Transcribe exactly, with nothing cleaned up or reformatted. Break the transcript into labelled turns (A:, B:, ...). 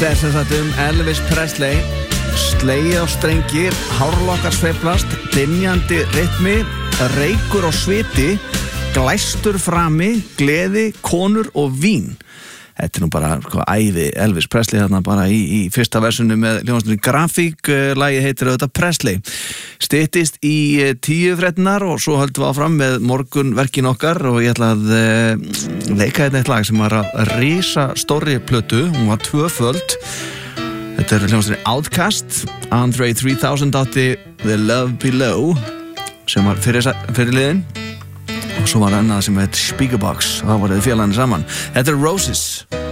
A: Þetta er sem sagt um Elvis Presley. Slegið á strengir, hárlokkar sveiflast, dynjandi rytmi, reykur og sviti, glæstur frami, gleði, konur og vín. Þetta er nú bara sko, æði Elvis Presley þarna bara í, í fyrsta versinu með hljómsveitinni Grafík. Lagið heitir auðvitað Presley. Styttist í tíu fréttirnar og svo höldum við áfram með morgunverkin okkar og ég ætla að uh, leika þetta eitt lag sem var að risa stórri plötu. Hún var tvöföld. Þetta er hljómsveitinni Outkast. Andre three thousand átti The Love Below sem var fyrir, fyrir liðin. Og svo var annað sem heit Speakerbox. Það var þið félagarnir saman. Þetta er Roses.